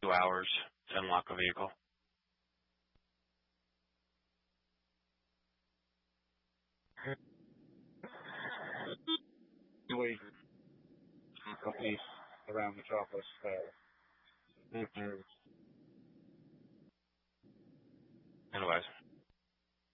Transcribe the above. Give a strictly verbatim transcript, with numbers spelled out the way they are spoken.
two hours to unlock a vehicle. We copies around Metropolis. So, Anyways.